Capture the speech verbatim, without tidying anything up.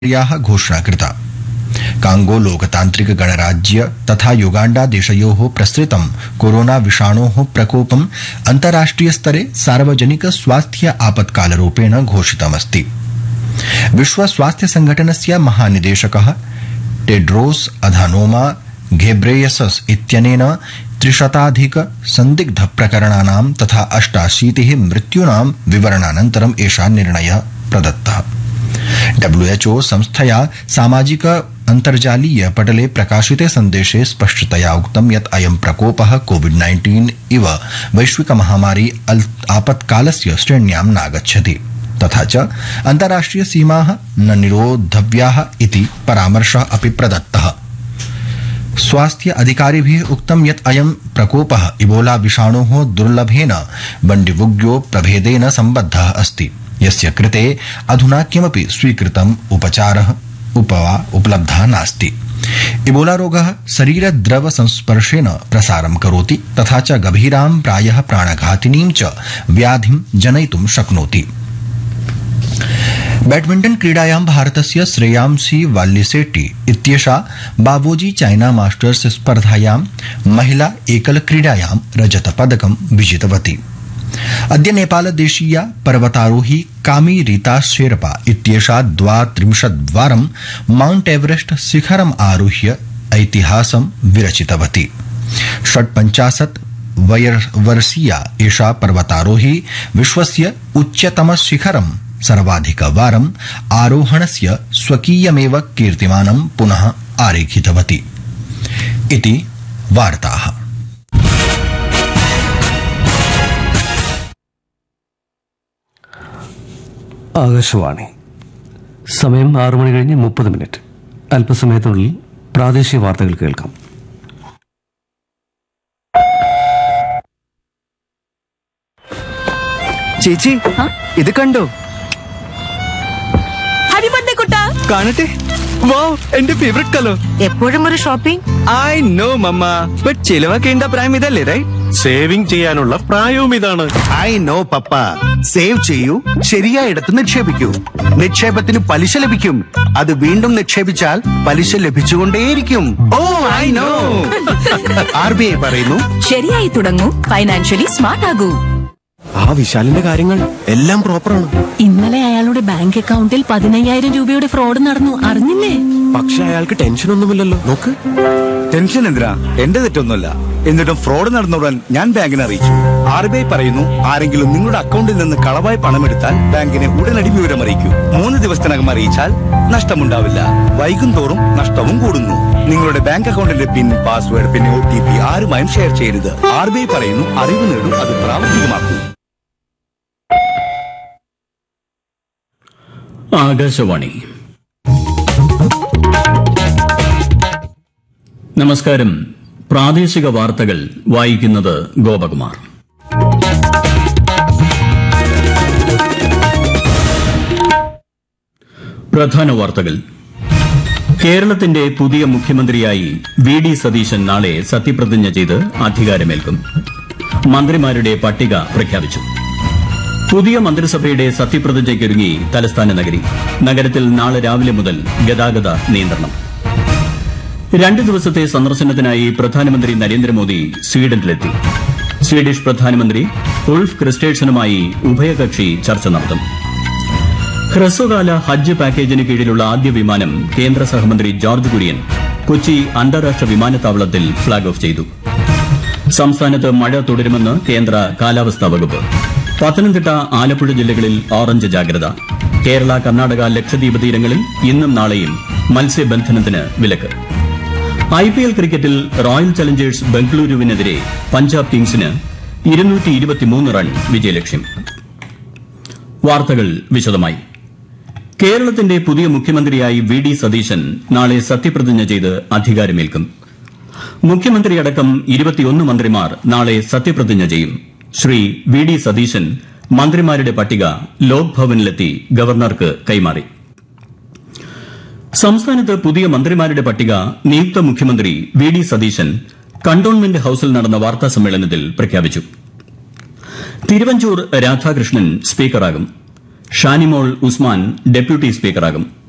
याः घोषणा कृता। कांगो लोकतांत्रिक गणराज्य तथा युगांडा देशयोः प्रसृतं कोरोना विषाणोः प्रकोपम् अन्ताराष्ट्रिय स्तरे सार्वजनिक स्वास्थ्य आपत्कालरूपेण घोषितमस्ति। विश्व स्वास्थ्य संघटनस्य महानिदेशकः टेड्रोस अधानोमा घेब्रेयेसस इत्यनेन त्रिशताधिक संदिग्ध प्रकरणानां तथा अष्टाशीतिः मृत्यूनां विवरणानन्तरम् एषः निर्णयः प्रदत्तः। डब्ल्यूएचओ संस्थया सामाजिक अन्तर्जालीय पटले प्रकाशिते सन्देशे स्पष्टतया उक्तं यत् अयं प्रकोपः कोविड नाइन्टीन इव वैश्विक महामारी आपत्कालस्य श्रेण्यां नागच्छति, तथा च अन्ताराष्ट्रिय सीमाः न निरोद्धव्याः इति परामर्शः अपि प्रदत्तः। स्वास्थ्य अधिकारिभिः उक्तं यत् अयं प्रकोपः इबोला विषाणोः दुर्लभेन बण्डिबुग्यो प्रभेदेन सम्बद्धः अस्ति, यस्य कृते अधुना किमपि स्वीकृतम् उपचारः उपवा उपलब्धः नास्ति। इबोला रोगः शरीरद्रव संस्पर्शेन प्रसारं करोति तथा च गभीरां प्रायः प्राणघातिनीं च व्याधिं जनयितुं शक्नोति। बैडमिण्टन क्रीडायां भारतस्य श्रेयांसी वाल्लिसेट्टी इत्येषा बावोजी चाइना मास्टर्स स्पर्धायां महिला एकल क्रीडायां रजतपदकं विजितवती। अद्य नेपालदेशीया पर्वतारोही कामी रीता शेरपा इत्येषा द्वात्रिंशद्वारं माउंट एवरेस्ट शिखरम् आरुह्य ऐतिहासं विरचितवती। षट्पञ्चाशत् वर्षीया एषा पर्वतारोही विश्वस्य उच्चतम शिखरं सर्वाधिकवारम् आरोहणस्य स्वकीयमेव कीर्तिमानं पुनः आरेखितवती। इति वार्ताः। ആകാശവാണി. സമയം ആറു മണി കഴിഞ്ഞ് മുപ്പത് മിനിറ്റ്. അല്പസമയത്തിനുള്ളിൽ പ്രാദേശിക വാർത്തകൾ കേൾക്കാം. ചേച്ചി, ഇത് കണ്ടോ? കാണട്ടെ. വാവ്, എന്റെ ഫേവറേറ്റ് കളർ. എപ്പോഴും ഒരു shopping. I know mama, but ചിലവാക്കേണ്ട പ്രായം ഇതല്ലേ, റൈറ്റ്? സേവിംഗ് ചെയ്യാനുള്ള പ്രായവും ഇതാണ്. I know papa. സേവ് ചെയ്യൂ, ശരിയായ ഇടത്ത് നിക്ഷേപിക്കൂ. നിക്ഷേപത്തിന് പലിശ ലഭിക്കും. അത് വീണ്ടും നിക്ഷേപിച്ചാൽ പലിശ ലഭിച്ചുകൊണ്ടേയിരിക്കും. ഓ I know. R B I പറയുന്നു, ശരിയായി തുടങ്ങൂ, ഫൈനാൻഷ്യലി സ്മാർട്ട് ആകൂ. ആ വിശാലിന്റെ കാര്യങ്ങൾ എല്ലാം പ്രോപ്പറാണ്. ഇന്നലെ അയാളുടെ ബാങ്ക് അക്കൗണ്ടിൽ പതിനയ്യായിരം രൂപയുടെ ഫ്രോഡ് നടന്നു, അറിഞ്ഞില്ലേ? പക്ഷെ അയാൾക്ക് ടെൻഷൻ ഒന്നുമില്ലല്ലോ. നോക്ക്. ടെൻഷൻ എന്തിനാ? എന്റെ തെറ്റൊന്നുമല്ല. എന്നിട്ടും ഫ്രോഡ് നടന്നുടൻ ഞാൻ ബാങ്കിനെ അറിയിച്ചു. ആർ ബി ഐ പറയുന്നു, ആരെങ്കിലും നിങ്ങളുടെ അക്കൗണ്ടിൽ നിന്ന് കളവായി പണമെടുത്താൽ ബാങ്കിനെ ഉടനടി വിവരം അറിയിക്കൂ. മൂന്ന് ദിവസത്തിനകം അറിയിച്ചാൽ നഷ്ടമുണ്ടാവില്ല. വൈകും തോറും നഷ്ടവും കൂടുന്നു. നിങ്ങളുടെ ബാങ്ക് അക്കൗണ്ടിന്റെ പിൻ, പാസ്വേഡ്, പിന്നെ ഒ ടി പി ആരുമായും ഷെയർ ചെയ്യരുത്. ആർ ബി ഐ പറയുന്നു, അറിവ് നേടും, അത് പ്രാവർത്തികമാക്കൂ. ആകാശവാണി. നമസ്കാരം. പ്രാദേശിക വാർത്തകൾ വായിക്കുന്നത് ഗോപകുമാർ. പ്രധാന വാർത്തകൾ. കേരളത്തിന്റെ പുതിയ മുഖ്യമന്ത്രിയായി വി ഡി സതീശൻ നാളെ സത്യപ്രതിജ്ഞ ചെയ്ത് അധികാരമേൽക്കും. മന്ത്രിമാരുടെ പട്ടിക പ്രഖ്യാപിച്ചു. പുതിയ മന്ത്രിസഭയുടെ സത്യപ്രതിജ്ഞയ്ക്കൊരുങ്ങി തലസ്ഥാന നഗരി. നഗരത്തിൽ നാളെ രാവിലെ മുതൽ ഗതാഗത നിയന്ത്രണം. രണ്ട് ദിവസത്തെ സന്ദർശനത്തിനായി പ്രധാനമന്ത്രി നരേന്ദ്രമോദി സ്വീഡനിലെത്തി. സ്വീഡിഷ് പ്രധാനമന്ത്രി ഉൾഫ് ക്രിസ്റ്റേഴ്സനുമായി ഉഭയകക്ഷി ചർച്ച നടത്തും. ഹ്രസ്വകാല ഹജ്ജ് പാക്കേജിന് കീഴിലുള്ള ആദ്യ വിമാനം കേന്ദ്ര സഹമന്ത്രി ജോർജ് കുര്യൻ കൊച്ചി അന്താരാഷ്ട്ര വിമാനത്താവളത്തിൽ ഫ്ളാഗ് ഓഫ് ചെയ്തു. സംസ്ഥാനത്ത് മഴ തുടരുമെന്ന് കേന്ദ്ര കാലാവസ്ഥാ വകുപ്പ്. പത്തനംതിട്ട, ആലപ്പുഴ ജില്ലകളിൽ ഓറഞ്ച് ജാഗ്രത. കേരള, കർണാടക, ലക്ഷദ്വീപ് തീരങ്ങളിൽ ഇന്നും നാളെയും മത്സ്യബന്ധനത്തിന് വിലക്ക്. ഐ പി എൽ ക്രിക്കറ്റിൽ റോയൽ ചലഞ്ചേഴ്സ് ബംഗളൂരുവിനെതിരെ പഞ്ചാബ് കിങ്സിന് ഇരുന്നൂറ്റി ഇരുപത്തിമൂന്ന് റൺ വിജയലക്ഷ്യം. വാർത്തകൾ വിശദമായി. കേരളത്തിന്റെ പുതിയ മുഖ്യമന്ത്രിയായി വി ഡി സതീശൻ നാളെ സത്യപ്രതിജ്ഞ ചെയ്ത് അധികാരമേൽക്കും. മുഖ്യമന്ത്രിയടക്കം ഇരുപത്തിയൊന്ന് മന്ത്രിമാർ നാളെ സത്യപ്രതിജ്ഞ ചെയ്യും. ശ്രീ വി ഡി സതീശൻ മന്ത്രിമാരുടെ പട്ടിക ലോക് ഭവനിലെത്തി ഗവർണർക്ക് കൈമാറി. സംസ്ഥാനത്ത് പുതിയ മന്ത്രിമാരുടെ പട്ടിക നിയുക്ത മുഖ്യമന്ത്രി വി ഡി സതീശൻ കണ്ടോൺമെന്റ് ഹൌസിൽ നടന്ന വാർത്താ സമ്മേളനത്തിൽ പ്രഖ്യാപിച്ചു. തിരുവഞ്ചൂർ രാധാകൃഷ്ണൻ സ്പീക്കറാകും. ഷാനിമോൾ ഉസ്മാൻ ഡെപ്യൂട്ടി സ്പീക്കറാകും.